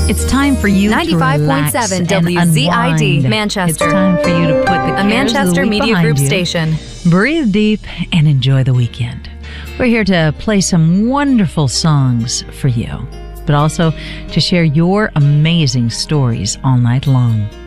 It's time for you to relax 95.7 and WZID, unwind. Manchester. It's time for you to put the A cares Manchester of the week Media behind Group you. station. Breathe deep and enjoy the weekend. We're here to play some wonderful songs for you, but also to share your amazing stories all night long.